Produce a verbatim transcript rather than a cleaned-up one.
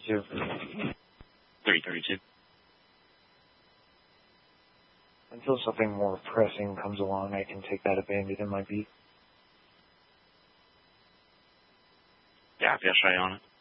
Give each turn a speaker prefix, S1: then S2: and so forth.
S1: Two.
S2: three thirty-two.
S1: Until something more pressing comes along, I can take that abandoned in my beat.
S2: Yeah, I'll show you on it.